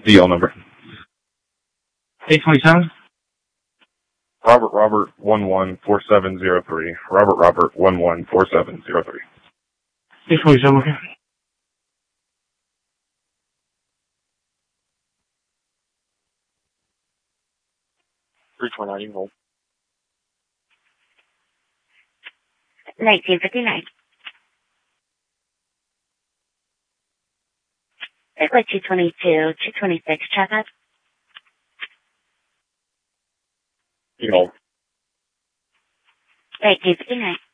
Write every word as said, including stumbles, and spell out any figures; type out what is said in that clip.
the yell number. eight twenty-seven? Robert Robert one one four seven zero three. Robert Robert one one four seven zero three. eight twenty-seven, okay. three twenty-nine, you can hold. nineteen fifty-nine. Airport two twenty-two, two twenty-six, check out. You can hold. nineteen fifty-nine.